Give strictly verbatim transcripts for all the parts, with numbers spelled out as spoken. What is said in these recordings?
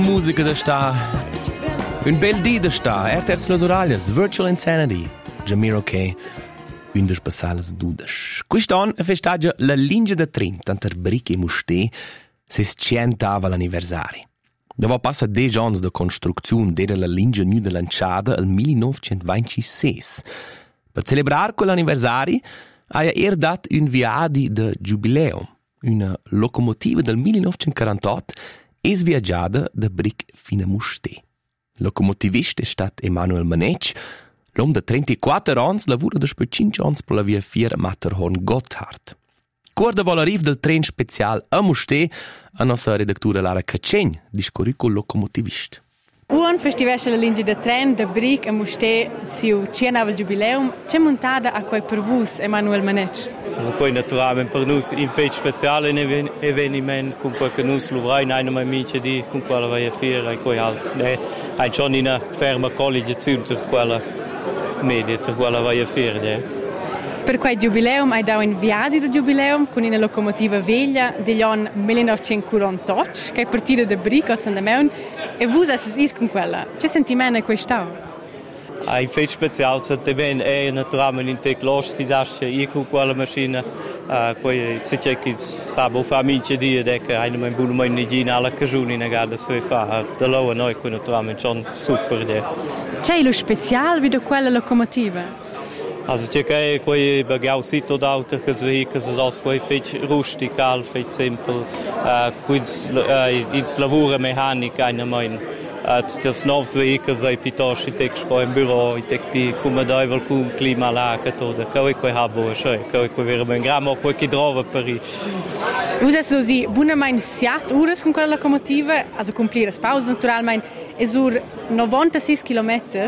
Musica da sta, un bel dì da sta, er terz las oralias, Virtual Insanity, Jamiro K, un des passales dudas. Quest'anno è festeggia la linea da Trent, tanter Bric e Musté, ses centava l'anniversari. Dopo passa dec ans de construzione d'era la linea nu de lanciada al millenovecentoventisei. Per celebrar quell'anniversari, ha er dat un viadi de giubileum, una locomotiva del millenovecentoquarantotto es viaggiada da Bric fino a Musté. Locomotivist è stat Emanuel Manetsch, l'uomo de trentaquattro ans lavora da per cinque ans per la via vier Matterhorn-Gotthard. Cuorda vol arriv del tren special a Musté, a nostra redactura Lara Cacegn, discorri col locomotivist. Un festivesce la linea de tren da Bric a Musté siu cienava il giubileum, c'è montata a quei per vus Emanuel Manetsch. Also quei naturalmente per nus in fece speciale un eveniment con quel che nus lovrai in una amici di con quella vai a fiera e quei alt. Ne hai già in una ferma college zunter quella media per quella vai a fiera. Ne. Per quel giubileum hai dato in viadi del giubileum con una locomotiva veglia degli anni millenovecentoquarantotto che è partita da Bric a Zandameun e vus esses con quella. Che sentimento è questo? Ein fece special se ben è naturalmente in te clos che dasce io con quella macchina poi se c'è che sabo famiglia di che hai un buon momento di alla cagione in gara so fa da loro noi con naturalmente sono super de. C'è lo speciale di quella locomotiva? Also c'è che quei bagau sito d'auto che si che si das quei fece rustikal fece semple quins ins lavoro meccanica in mein das novs veicoli ai piuttosto i tec sco in bureau i tec pi come dai qualcun clima là che todo che quei habo cioè che quei vero ben gramo quei che trova per i Us es così buona mein siat ures con quella locomotiva also complire pausa naturalmente esur novantasei chilometri.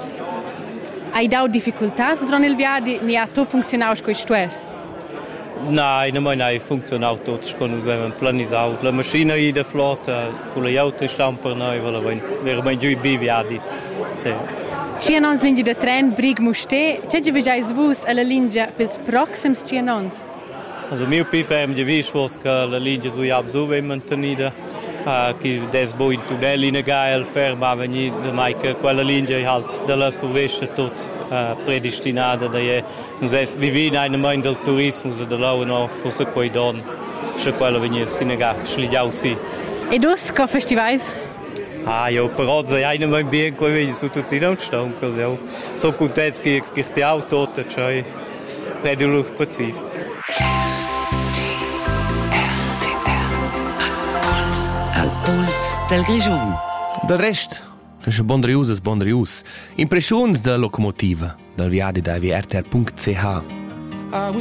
Hai dato difficoltà durante il viaggio? Ne ha tu funzionato con stress? Nein, non ha funzionato tutto con us avevamo planizzato. La macchina in der flotta, con le auto stanno per noi, erano giù i biviadi. C'è una linea di tren Bric-Musté, c'è già visto vus alla linea per i prossimi cienons? Also mio più fermo di visto che la linea su Iabzu è mantenuta. Uh, che desbo in tunnel in gael ferma veni mai che quella linea è halt della suvescia tot uh, predestinata da è nos es vivina in mind del turismo da là no forse quei don se quella veni sinaga sligiau si e dos co festivals ah io però se eine mein bien quei su tutti non sto così so contento che che ti auto tot cioè predulo pazifico. Puls del Grigion. Del rest, c'è bon drius es bon drius. Impressions della locomotiva, del viadi da v r t r punct c h.